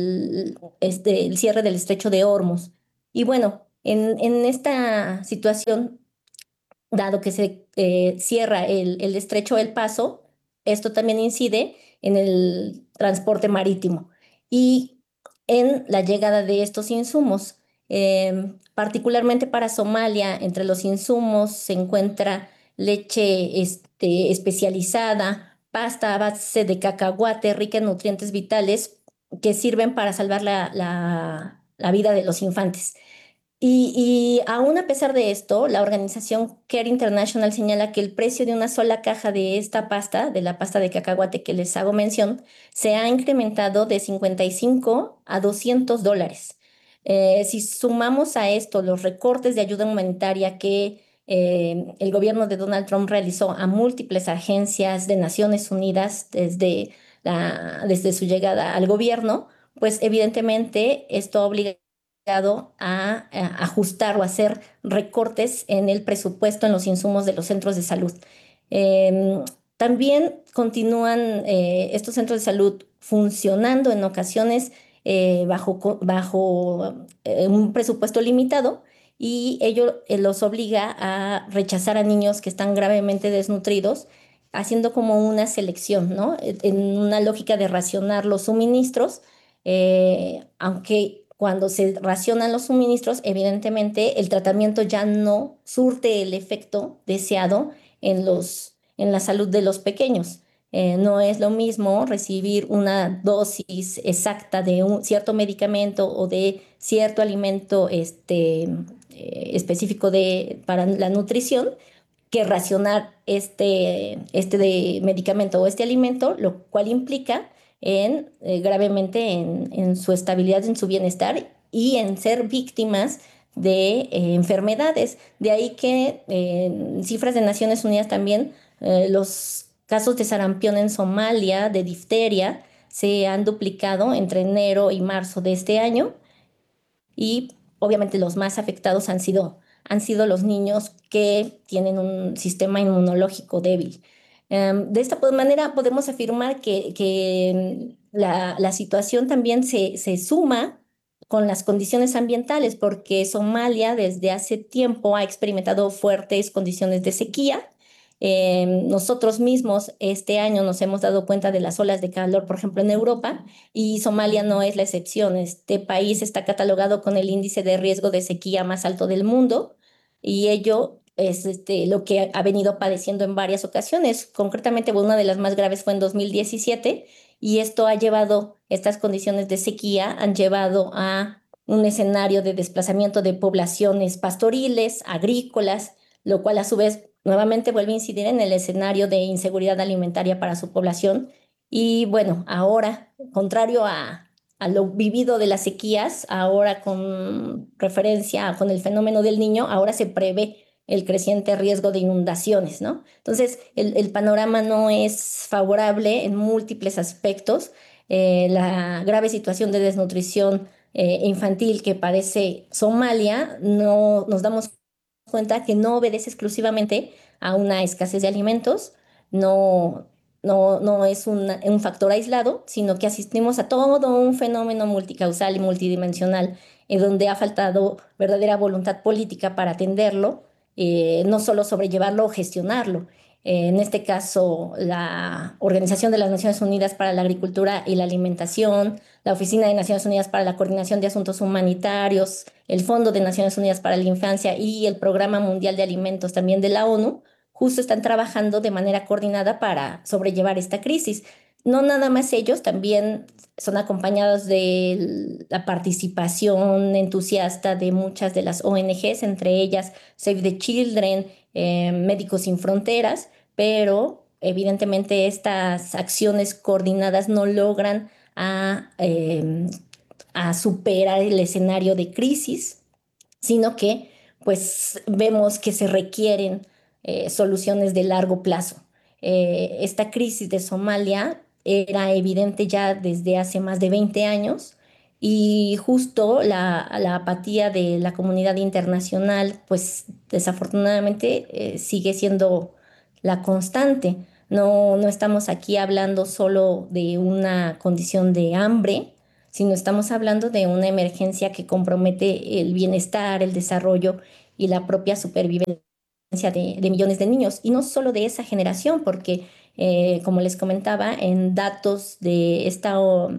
el cierre del estrecho de Hormuz. Y bueno, en esta situación, dado que se cierra el estrecho El Paso, esto también incide en el transporte marítimo y en la llegada de estos insumos. Particularmente para Somalia, entre los insumos se encuentra leche especializada, pasta a base de cacahuate rica en nutrientes vitales que sirven para salvar la vida de los infantes. Y aún a pesar de esto, la organización Care International señala que el precio de una sola caja de esta pasta, de la pasta de cacahuate que les hago mención, se ha incrementado de 55 a $200. Si sumamos a esto los recortes de ayuda humanitaria que el gobierno de Donald Trump realizó a múltiples agencias de Naciones Unidas desde su llegada al gobierno, pues evidentemente esto obliga a ajustar o hacer recortes en el presupuesto en los insumos de los centros de salud. También continúan estos centros de salud funcionando en ocasiones bajo un presupuesto limitado, y ello los obliga a rechazar a niños que están gravemente desnutridos, haciendo como una selección, ¿no? En una lógica de racionar los suministros, aunque cuando se racionan los suministros, evidentemente el tratamiento ya no surte el efecto deseado en la salud de los pequeños. No es lo mismo recibir una dosis exacta de un cierto medicamento o de cierto alimento específico para la nutrición, que racionar este de medicamento o este alimento, lo cual implica gravemente en su estabilidad, en su bienestar y en ser víctimas de enfermedades. De ahí que cifras de Naciones Unidas también, los casos de sarampión en Somalia, de difteria, se han duplicado entre enero y marzo de este año, y obviamente los más afectados han sido los niños que tienen un sistema inmunológico débil. De esta manera podemos afirmar que la situación también se suma con las condiciones ambientales, porque Somalia desde hace tiempo ha experimentado fuertes condiciones de sequía. Nosotros mismos este año nos hemos dado cuenta de las olas de calor, por ejemplo, en Europa, y Somalia no es la excepción. Este país está catalogado con el índice de riesgo de sequía más alto del mundo, y ello es lo que ha venido padeciendo en varias ocasiones. Concretamente, una de las más graves fue en 2017, y estas condiciones de sequía han llevado a un escenario de desplazamiento de poblaciones pastoriles, agrícolas, lo cual a su vez nuevamente vuelve a incidir en el escenario de inseguridad alimentaria para su población. Y bueno, ahora, contrario a lo vivido de las sequías, ahora con referencia con el fenómeno del Niño, ahora se prevé el creciente riesgo de inundaciones, ¿no? Entonces, el panorama no es favorable en múltiples aspectos. La grave situación de desnutrición infantil que padece Somalia, nos damos cuenta que no obedece exclusivamente a una escasez de alimentos, no es un factor aislado, sino que asistimos a todo un fenómeno multicausal y multidimensional, donde ha faltado verdadera voluntad política para atenderlo, no solo sobrellevarlo o gestionarlo. En este caso, la Organización de las Naciones Unidas para la Agricultura y la Alimentación, la Oficina de Naciones Unidas para la Coordinación de Asuntos Humanitarios, el Fondo de Naciones Unidas para la Infancia y el Programa Mundial de Alimentos también de la ONU, justo están trabajando de manera coordinada para sobrellevar esta crisis. no nada más ellos, también son acompañados de la participación entusiasta de muchas de las ONGs, entre ellas Save the Children, Médicos Sin Fronteras, pero evidentemente estas acciones coordinadas no logran a superar el escenario de crisis, sino que pues vemos que se requieren soluciones de largo plazo. Esta crisis de Somalia era evidente ya desde hace más de 20 años y justo la apatía de la comunidad internacional, pues desafortunadamente sigue siendo la constante. No estamos aquí hablando solo de una condición de hambre, sino estamos hablando de una emergencia que compromete el bienestar, el desarrollo y la propia supervivencia de millones de niños, y no solo de esa generación, porque como les comentaba, en datos de esta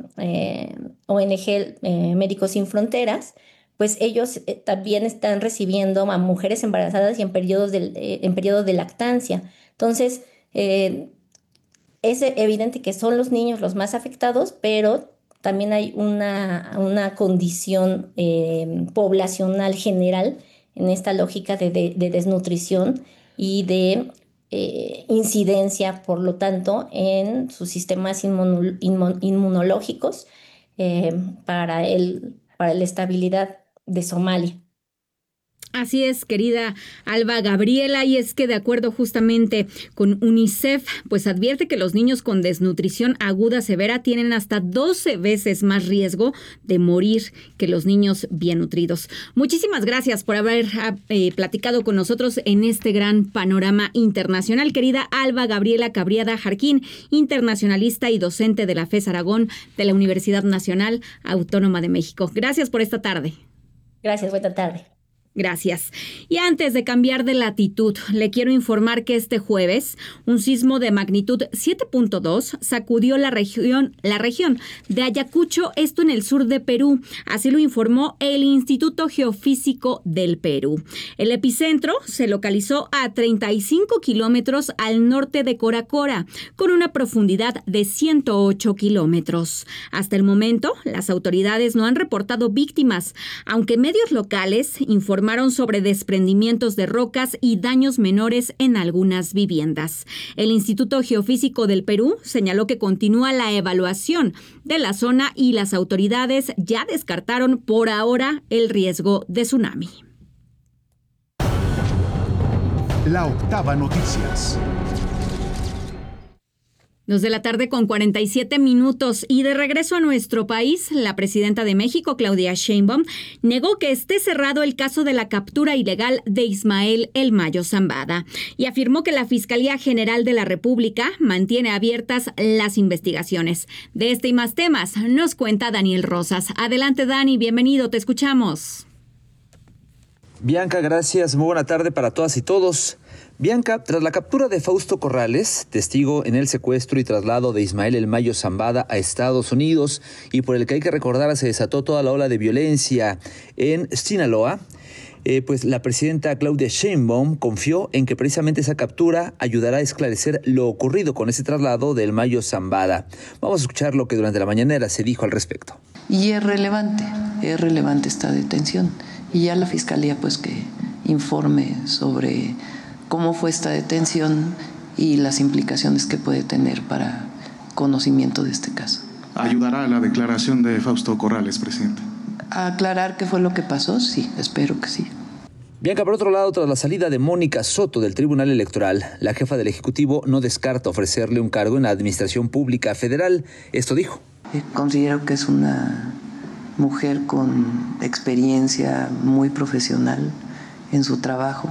ONG Médicos Sin Fronteras, pues ellos también están recibiendo a mujeres embarazadas y en periodo de lactancia. Entonces, es evidente que son los niños los más afectados, pero también hay una condición poblacional general en esta lógica de desnutrición y de incidencia, por lo tanto, en sus sistemas inmunológicos para la estabilidad de Somalia. Así es, querida Alba Gabriela, y es que de acuerdo justamente con UNICEF, pues advierte que los niños con desnutrición aguda severa tienen hasta 12 veces más riesgo de morir que los niños bien nutridos. Muchísimas gracias por haber platicado con nosotros en este gran panorama internacional, querida Alba Gabriela Cabriada Jarquín, internacionalista y docente de la FES Aragón de la Universidad Nacional Autónoma de México. Gracias por esta tarde. Gracias, buena tarde. Gracias. Y antes de cambiar de latitud, le quiero informar que este jueves un sismo de magnitud 7.2 sacudió la región de Ayacucho, esto en el sur de Perú. Así lo informó el Instituto Geofísico del Perú. El epicentro se localizó a 35 kilómetros al norte de Coracora, con una profundidad de 108 kilómetros. Hasta el momento, las autoridades no han reportado víctimas, aunque medios locales informaron sobre desprendimientos de rocas y daños menores en algunas viviendas. El Instituto Geofísico del Perú señaló que continúa la evaluación de la zona y las autoridades ya descartaron por ahora el riesgo de tsunami. La Octava Noticias. 2:47 p.m. y de regreso a nuestro país, la presidenta de México, Claudia Sheinbaum, negó que esté cerrado el caso de la captura ilegal de Ismael El Mayo Zambada y afirmó que la Fiscalía General de la República mantiene abiertas las investigaciones. De este y más temas nos cuenta Daniel Rosas. Adelante, Dani, bienvenido, te escuchamos. Bianca, gracias. Muy buena tarde para todas y todos. Bianca, tras la captura de Fausto Corrales, testigo en el secuestro y traslado de Ismael El Mayo Zambada a Estados Unidos, y por el que hay que recordar se desató toda la ola de violencia en Sinaloa, pues la presidenta Claudia Sheinbaum confió en que precisamente esa captura ayudará a esclarecer lo ocurrido con ese traslado de El Mayo Zambada. Vamos a escuchar lo que durante la mañanera se dijo al respecto. Y es relevante esta detención. Y ya la Fiscalía pues que informe sobre cómo fue esta detención y las implicaciones que puede tener para conocimiento de este caso. ¿Ayudará a la declaración de Fausto Corrales, presidente? ¿A aclarar qué fue lo que pasó? Sí, espero que sí. Bianca, por otro lado, tras la salida de Mónica Soto del Tribunal Electoral, la jefa del Ejecutivo no descarta ofrecerle un cargo en la Administración Pública Federal. Esto dijo. Considero que es una mujer con experiencia muy profesional en su trabajo.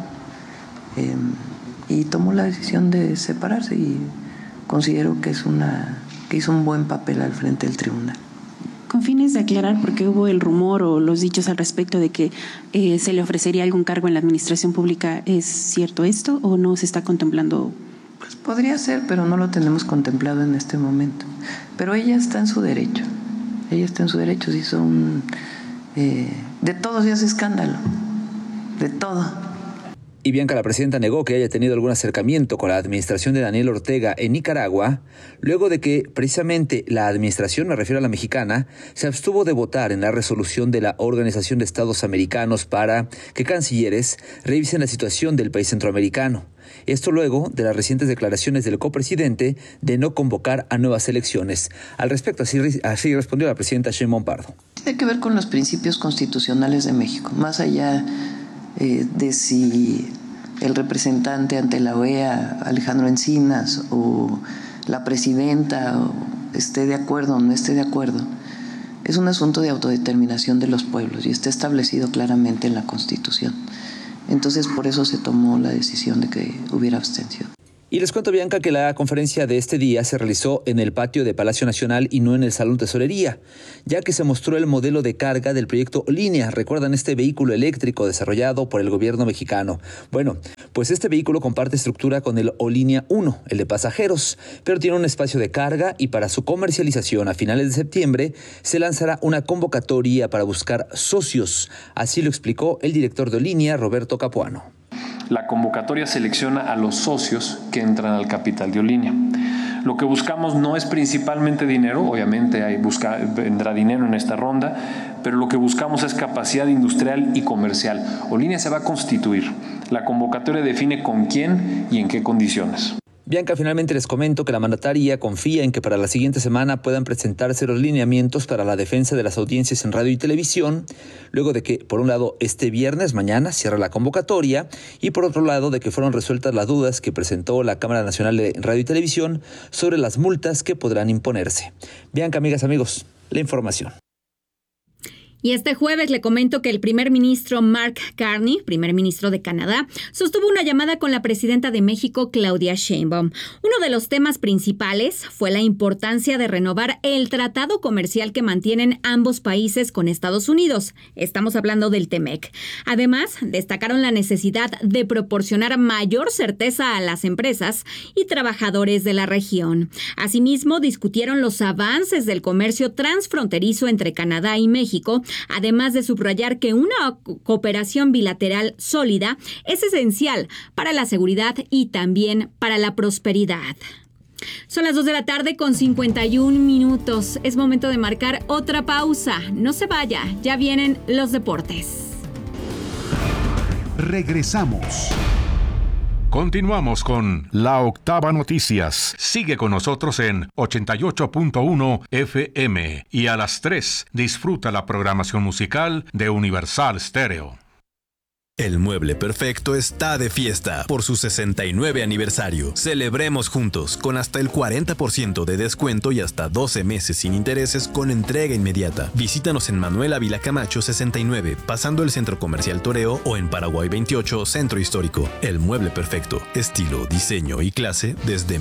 Y tomó la decisión de separarse y considero que hizo un buen papel al frente del tribunal. Con fines de aclarar por qué hubo el rumor o los dichos al respecto de que se le ofrecería algún cargo en la administración pública, ¿es cierto esto o no se está contemplando? Pues podría ser, pero no lo tenemos contemplado en este momento. Pero ella está en su derecho. Se hizo de todo se hace escándalo, de todo. Y Bianca, la presidenta negó que haya tenido algún acercamiento con la administración de Daniel Ortega en Nicaragua, luego de que precisamente la administración, me refiero a la mexicana, se abstuvo de votar en la resolución de la Organización de Estados Americanos para que cancilleres revisen la situación del país centroamericano. Esto luego de las recientes declaraciones del copresidente de no convocar a nuevas elecciones. Al respecto, así respondió la presidenta Sheinbaum Pardo. Tiene que ver con los principios constitucionales de México, más allá de si el representante ante la OEA, Alejandro Encinas, o la presidenta esté de acuerdo o no esté de acuerdo. Es un asunto de autodeterminación de los pueblos y está establecido claramente en la Constitución. Entonces, por eso se tomó la decisión de que hubiera abstención. Y les cuento, Bianca, que la conferencia de este día se realizó en el patio de Palacio Nacional y no en el Salón Tesorería, ya que se mostró el modelo de carga del proyecto Línea. ¿Recuerdan este vehículo eléctrico desarrollado por el gobierno mexicano? Bueno, pues este vehículo comparte estructura con el O-Línea 1, el de pasajeros, pero tiene un espacio de carga y para su comercialización a finales de septiembre se lanzará una convocatoria para buscar socios. Así lo explicó el director de Línea, Roberto Capuano. La convocatoria selecciona a los socios que entran al capital de Olínea. Lo que buscamos no es principalmente dinero, obviamente vendrá dinero en esta ronda, pero lo que buscamos es capacidad industrial y comercial. Olínea se va a constituir. La convocatoria define con quién y en qué condiciones. Bianca, finalmente les comento que la mandataria confía en que para la siguiente semana puedan presentarse los lineamientos para la defensa de las audiencias en radio y televisión, luego de que, por un lado, este viernes, mañana, cierra la convocatoria, y por otro lado, de que fueron resueltas las dudas que presentó la Cámara Nacional de Radio y Televisión sobre las multas que podrán imponerse. Bianca, amigas, amigos, la información. Y este jueves le comento que el primer ministro Mark Carney, primer ministro de Canadá, sostuvo una llamada con la presidenta de México, Claudia Sheinbaum. Uno de los temas principales fue la importancia de renovar el tratado comercial que mantienen ambos países con Estados Unidos. Estamos hablando del TEMEC. Además, destacaron la necesidad de proporcionar mayor certeza a las empresas y trabajadores de la región. Asimismo, discutieron los avances del comercio transfronterizo entre Canadá y México, además de subrayar que una cooperación bilateral sólida es esencial para la seguridad y también para la prosperidad. Son las 2 de la tarde con 51 minutos. Es momento de marcar otra pausa. No se vaya, ya vienen los deportes. Regresamos. Continuamos con La Octava Noticias. Sigue con nosotros en 88.1 FM y a las 3 disfruta la programación musical de Universal Stereo. El Mueble Perfecto está de fiesta por su 69 aniversario. Celebremos juntos con hasta el 40% de descuento y hasta 12 meses sin intereses con entrega inmediata. Visítanos en Manuel Ávila Camacho 69, pasando el Centro Comercial Toreo, o en Paraguay 28, Centro Histórico. El Mueble Perfecto, estilo, diseño y clase desde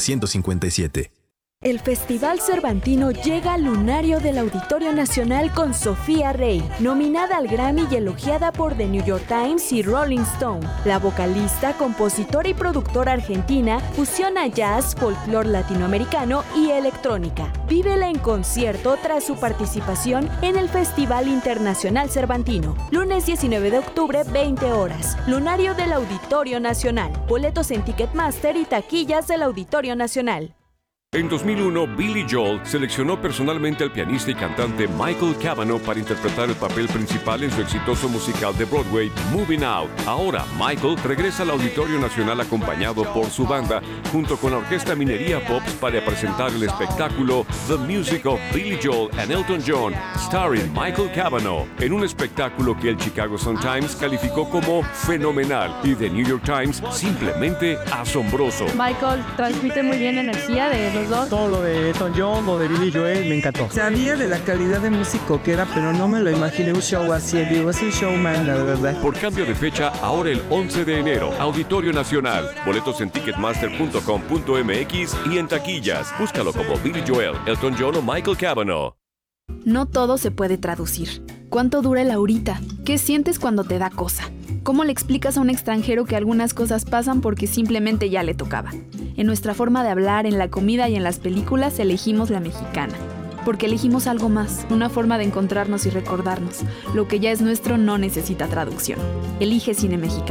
1957. El Festival Cervantino llega al lunario del Auditorio Nacional con Sofía Rey, nominada al Grammy y elogiada por The New York Times y Rolling Stone. La vocalista, compositora y productora argentina fusiona jazz, folclore latinoamericano y electrónica. Vívela en concierto tras su participación en el Festival Internacional Cervantino. Lunes 19 de octubre, 20 horas. Lunario del Auditorio Nacional. Boletos en Ticketmaster y taquillas del Auditorio Nacional. En 2001, Billy Joel seleccionó personalmente al pianista y cantante Michael Cavanaugh para interpretar el papel principal en su exitoso musical de Broadway, Moving Out. Ahora, Michael regresa al Auditorio Nacional acompañado por su banda, junto con la Orquesta Minería Pops, para presentar el espectáculo The Music of Billy Joel and Elton John, starring Michael Cavanaugh, en un espectáculo que el Chicago Sun-Times calificó como fenomenal y The New York Times simplemente asombroso. Michael transmite muy bien energía de los dos. Todo lo de Elton John, lo de Billy Joel, me encantó. Sabía de la calidad de músico que era, pero no me lo imaginé un show así en vivo. Es un showman, la verdad. Por cambio de fecha, ahora el 11 de enero, Auditorio Nacional. Boletos en ticketmaster.com.mx y en taquillas. Búscalo como Billy Joel, Elton John o Michael Cavanaugh. No todo se puede traducir. ¿Cuánto dura el ahorita? ¿Qué sientes cuando te da cosa? ¿Cómo le explicas a un extranjero que algunas cosas pasan porque simplemente ya le tocaba? En nuestra forma de hablar, en la comida y en las películas elegimos la mexicana. Porque elegimos algo más, una forma de encontrarnos y recordarnos. Lo que ya es nuestro no necesita traducción. Elige cine mexicano.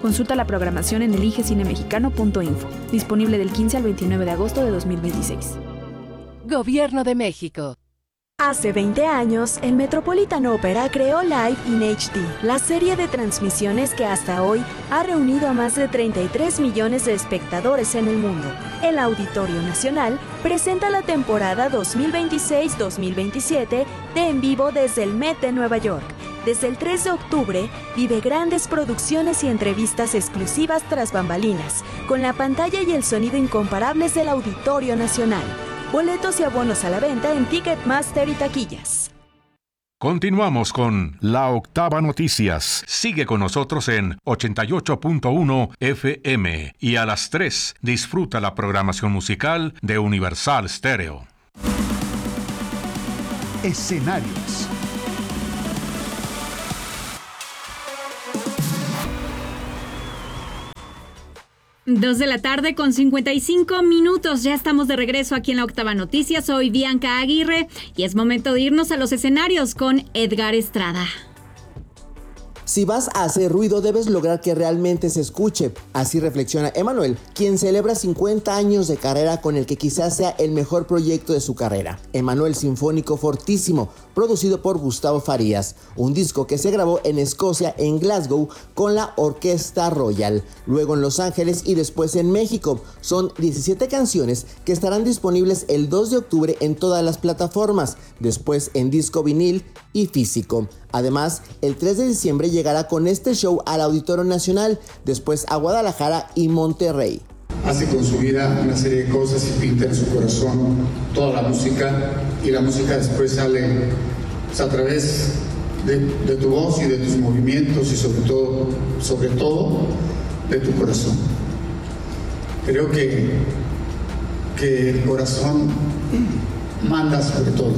Consulta la programación en eligecinemexicano.info. Disponible del 15 al 29 de agosto de 2026. Gobierno de México. Hace 20 años, el Metropolitan Opera creó Live in HD, la serie de transmisiones que hasta hoy ha reunido a más de 33 millones de espectadores en el mundo. El Auditorio Nacional presenta la temporada 2026-2027 de En Vivo desde el Met de Nueva York. Desde el 3 de octubre, vive grandes producciones y entrevistas exclusivas tras bambalinas, con la pantalla y el sonido incomparables del Auditorio Nacional. Boletos y abonos a la venta en Ticketmaster y taquillas. Continuamos con La Octava Noticias. Sigue con nosotros en 88.1 FM y a las 3 disfruta la programación musical de Universal Stereo. Escenarios. 2 de la tarde con 55 minutos. Ya estamos de regreso aquí en La Octava Noticias. Soy Bianca Aguirre y es momento de irnos a los escenarios con Edgar Estrada. Si vas a hacer ruido, debes lograr que realmente se escuche. Así reflexiona Emanuel, quien celebra 50 años de carrera con el que quizás sea el mejor proyecto de su carrera. Emanuel Sinfónico Fortísimo, producido por Gustavo Farías. Un disco que se grabó en Escocia, en Glasgow, con la Orquesta Royal. Luego en Los Ángeles y después en México. Son 17 canciones que estarán disponibles el 2 de octubre en todas las plataformas. Después en disco vinil y físico. Además, el 3 de diciembre llegará con este show al Auditorio Nacional, después a Guadalajara y Monterrey. Hace con su vida una serie de cosas y pinta en su corazón toda la música, y la música después sale a través de tu voz y de tus movimientos y sobre todo de tu corazón. Creo que el corazón manda sobre todo.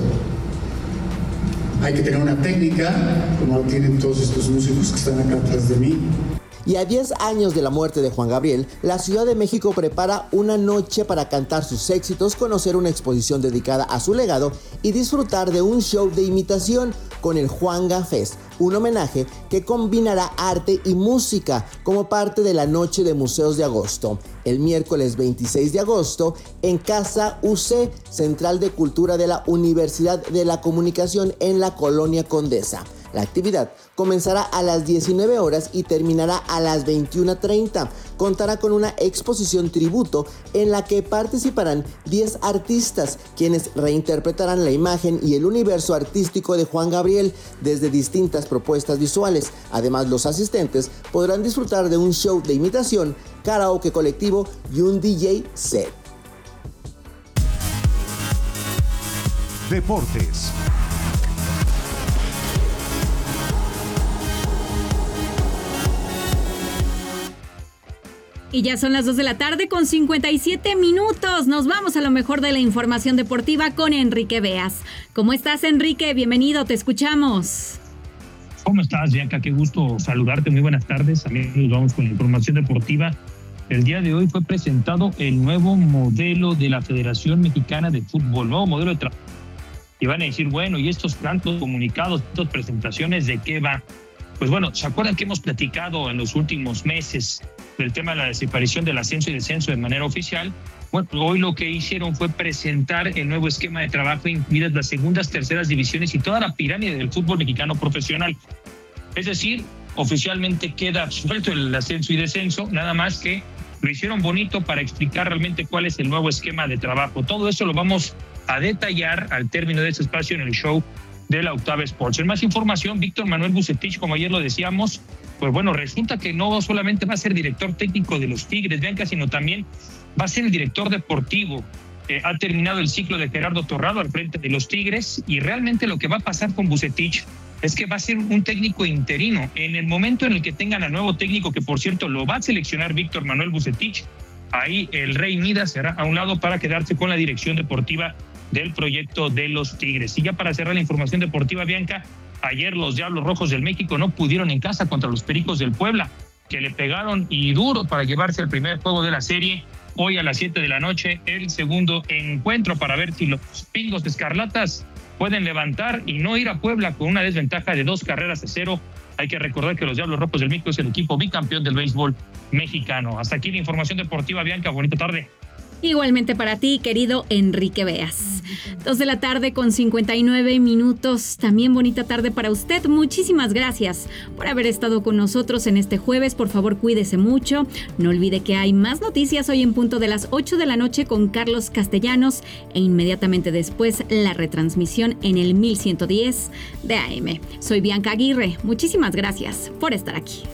Hay que tener una técnica, como lo tienen todos estos músicos que están acá atrás de mí. Y a 10 años de la muerte de Juan Gabriel, la Ciudad de México prepara una noche para cantar sus éxitos, conocer una exposición dedicada a su legado y disfrutar de un show de imitación con el Juanga Fest, un homenaje que combinará arte y música como parte de la Noche de Museos de Agosto. El miércoles 26 de agosto, en Casa UC, Central de Cultura de la Universidad de la Comunicación en la Colonia Condesa. La actividad comenzará a las 19 horas y terminará a las 21:30. Contará con una exposición tributo en la que participarán 10 artistas, quienes reinterpretarán la imagen y el universo artístico de Juan Gabriel desde distintas propuestas visuales. Además, los asistentes podrán disfrutar de un show de imitación, karaoke colectivo y un DJ set. Deportes. Y ya son las 2 de la tarde con 57 minutos. Nos vamos a lo mejor de la información deportiva con Enrique Beas. ¿Cómo estás, Enrique? Bienvenido, te escuchamos. ¿Cómo estás, Bianca? Qué gusto saludarte. Muy buenas tardes. También nos vamos con la información deportiva. El día de hoy fue presentado el nuevo modelo de la Federación Mexicana de Fútbol, nuevo modelo de trabajo. Y van a decir, bueno, ¿y estos tantos comunicados, estas presentaciones, de qué va? Pues bueno, ¿se acuerdan que hemos platicado en los últimos meses del tema de la desaparición del ascenso y descenso de manera oficial? Bueno, hoy lo que hicieron fue presentar el nuevo esquema de trabajo, incluidas las segundas, terceras divisiones y toda la pirámide del fútbol mexicano profesional. Es decir, oficialmente queda suelto el ascenso y descenso, nada más que lo hicieron bonito para explicar realmente cuál es el nuevo esquema de trabajo. Todo eso lo vamos a detallar al término de este espacio en el show de la Octava Sports. En más información, Víctor Manuel Bucetich, como ayer lo decíamos, pues bueno, resulta que no solamente va a ser director técnico de los Tigres, Bianca, sino también va a ser el director deportivo. Ha terminado el ciclo de Gerardo Torrado al frente de los Tigres, y realmente lo que va a pasar con Bucetich es que va a ser un técnico interino. En el momento en el que tengan al nuevo técnico, que por cierto lo va a seleccionar Víctor Manuel Bucetich, ahí el Rey Midas se hará a un lado para quedarse con la dirección deportiva del proyecto de los Tigres. Y ya para cerrar la información deportiva, Bianca, ayer los Diablos Rojos del México no pudieron en casa contra los Pericos del Puebla, que le pegaron y duro para llevarse el primer juego de la serie. Hoy a las 7 de la noche, el segundo encuentro para ver si los Pingos Escarlatas pueden levantar y no ir a Puebla con una desventaja de 2-0 Hay que recordar que los Diablos Rojos del México es el equipo bicampeón del béisbol mexicano. Hasta aquí la información deportiva, Bianca. Bonita tarde. Igualmente para ti, querido Enrique Beas. 2:59 p.m. También bonita tarde para usted. Muchísimas gracias por haber estado con nosotros en este jueves. Por favor, cuídese mucho. No olvide que hay más noticias hoy en punto de las 8 de la noche con Carlos Castellanos e inmediatamente después la retransmisión en el 1110 de AM. Soy Bianca Aguirre. Muchísimas gracias por estar aquí.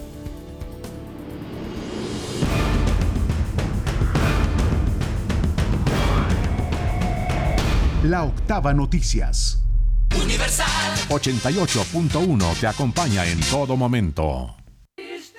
La Octava Noticias. Universal 88.1 te acompaña en todo momento.